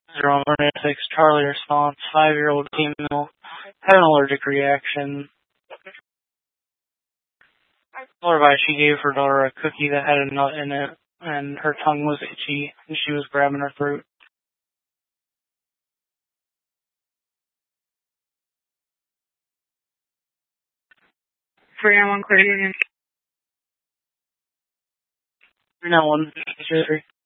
016 Charlie response. 5-year-old female had an allergic reaction. Whereby she gave her daughter a cookie that had a nut in it, and her tongue was itchy, and she was grabbing her throat. 391 clear union. 391.